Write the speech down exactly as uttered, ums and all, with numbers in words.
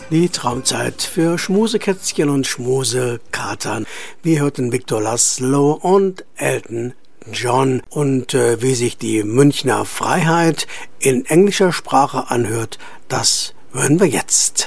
Die Traumzeit für Schmusekätzchen und Schmusekatern. Wir hörten Victor Laszlo und Elton John. Und äh, wie sich die Münchner Freiheit in englischer Sprache anhört, das hören wir jetzt.